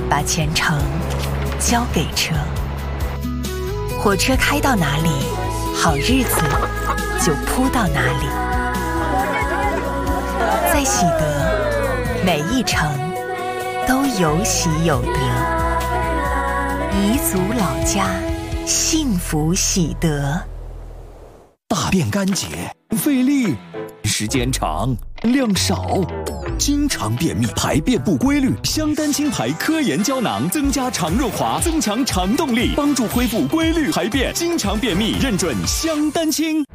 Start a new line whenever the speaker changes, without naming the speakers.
把前程交给车。火车开到哪里，好日子就铺到哪里。在喜德，每一程都有喜有得。彝族老家，幸福喜得。
大便干结，费力，时间长，量少，经常便秘，排便不规律。香丹清排科研胶囊增加肠润滑，增强肠动力，帮助恢复规律排便。经常便秘，认准香丹清。